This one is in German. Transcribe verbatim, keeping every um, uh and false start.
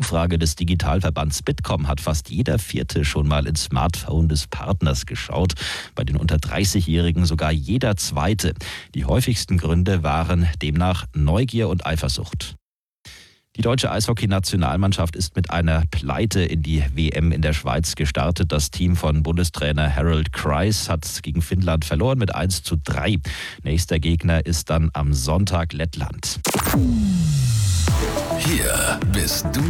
Umfrage des Digitalverbands Bitkom hat fast jeder Vierte schon mal ins Smartphone des Partners geschaut. Bei den unter dreißigjährigen sogar jeder Zweite. Die häufigsten Gründe waren demnach Neugier und Eifersucht. Die deutsche Eishockey-Nationalmannschaft ist mit einer Pleite in die W M in der Schweiz gestartet. Das Team von Bundestrainer Harold Kreis hat gegen Finnland verloren mit eins zu drei. Nächster Gegner ist dann am Sonntag Lettland. Hier bist du